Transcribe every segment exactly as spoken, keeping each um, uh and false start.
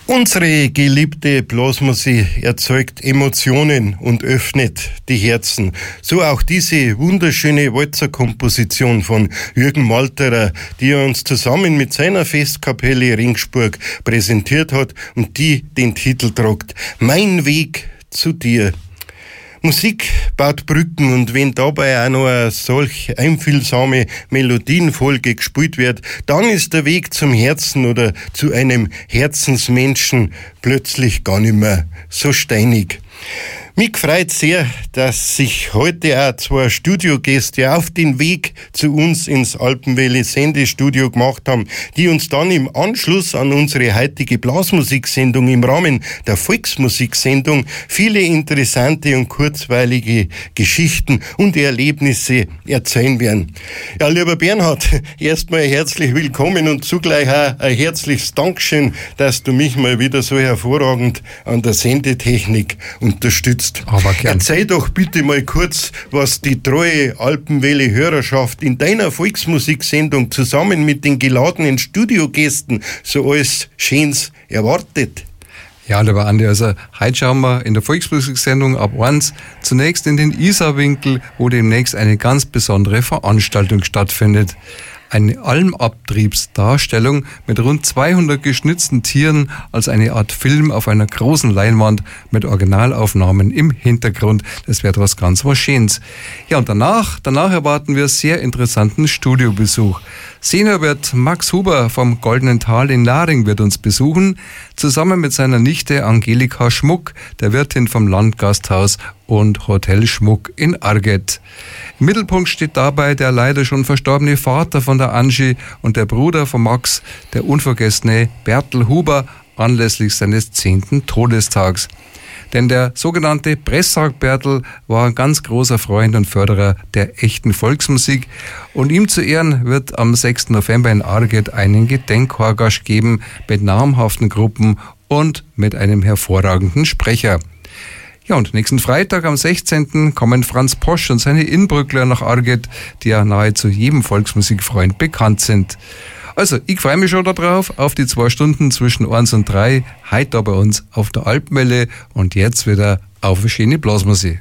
Unsere geliebte Blasmusik erzeugt Emotionen und öffnet die Herzen. So auch diese wunderschöne Walzerkomposition von Jürgen Malterer, die er uns zusammen mit seiner Festkapelle Ringsburg präsentiert hat und die den Titel trägt: Mein Weg zu dir. Musik baut Brücken, und wenn dabei auch noch eine solch einfühlsame Melodienfolge gespielt wird, dann ist der Weg zum Herzen oder zu einem Herzensmenschen plötzlich gar nicht mehr so steinig. Mich freut sehr, dass sich heute auch zwei Studiogäste auf den Weg zu uns ins Alpenwelle Sendestudio gemacht haben, die uns dann im Anschluss an unsere heutige Blasmusiksendung im Rahmen der Volksmusiksendung viele interessante und kurzweilige Geschichten und Erlebnisse erzählen werden. Ja, lieber Bernhard, erstmal herzlich willkommen und zugleich auch ein herzliches Dankeschön, dass du mich mal wieder so hervorragend an der Sendetechnik unterstützt. Aber gern. Erzähl doch bitte mal kurz, was die treue Alpenwelle-Hörerschaft in deiner Volksmusiksendung zusammen mit den geladenen Studiogästen so alles Schönes erwartet. Ja, lieber Andi, also heute schauen wir in der Volksmusiksendung ab eins zunächst in den Isarwinkel, wo demnächst eine ganz besondere Veranstaltung stattfindet. Eine Almabtriebsdarstellung mit rund zweihundert geschnitzten Tieren als eine Art Film auf einer großen Leinwand mit Originalaufnahmen im Hintergrund. Das wird was ganz was Schönes. Ja, und danach, danach erwarten wir sehr interessanten Studiobesuch. Senior wird Max Huber vom Goldenen Tal in Laring wird uns besuchen, zusammen mit seiner Nichte Angelika Schmuck, der Wirtin vom Landgasthaus und Hotel Schmuck in Arget. Im Mittelpunkt steht dabei der leider schon verstorbene Vater von der Angie und der Bruder von Max, der unvergessene Bertel Huber, anlässlich seines zehnten Todestags. Denn der sogenannte Presssack Bertel war ein ganz großer Freund und Förderer der echten Volksmusik, und ihm zu Ehren wird am sechsten November in Arget einen Gedenkhorgasch geben mit namhaften Gruppen und mit einem hervorragenden Sprecher. Ja, und nächsten Freitag am sechzehnten kommen Franz Posch und seine Inbrückler nach Arget, die ja nahezu jedem Volksmusikfreund bekannt sind. Also, ich freue mich schon darauf, auf die zwei Stunden zwischen eins und drei, heute da bei uns auf der Alpenwelle, und jetzt wieder auf eine schöne Blasmusik.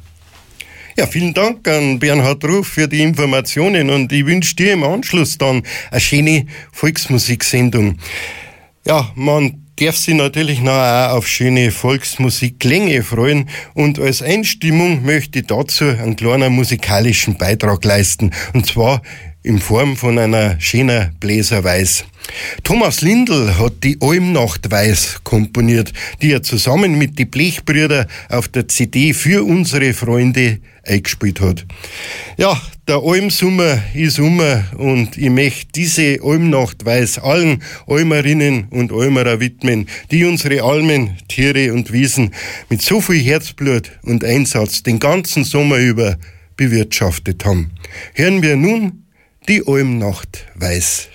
Ja, vielen Dank an Bernhard Ruf für die Informationen, und ich wünsche dir im Anschluss dann eine schöne Volksmusiksendung. Ja, man darf sich natürlich noch auch auf schöne Volksmusikklänge freuen, und als Einstimmung möchte ich dazu einen kleinen musikalischen Beitrag leisten, und zwar in Form von einer schönen Bläserweis. Thomas Lindl hat die Almnachtweis komponiert, die er zusammen mit die Blechbrüder auf der C D für unsere Freunde eingespielt hat. Ja, der Almsummer ist ummer, und ich möchte diese Almnachtweis allen Almerinnen und Almerer widmen, die unsere Almen, Tiere und Wiesen mit so viel Herzblut und Einsatz den ganzen Sommer über bewirtschaftet haben. Hören wir nun die Almnachtweis.